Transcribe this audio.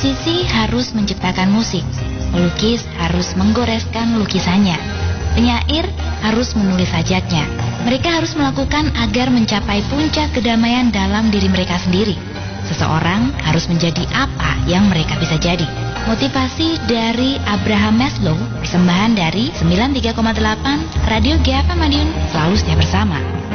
Musisi harus menciptakan musik, pelukis harus menggoreskan lukisannya, penyair harus menulis sajaknya. Mereka harus melakukan agar mencapai puncak kedamaian dalam diri mereka sendiri. Seseorang harus menjadi apa yang mereka bisa jadi. Motivasi dari Abraham Maslow, persembahan dari 93,8 Radio GFM Madiun, selalu setia bersama.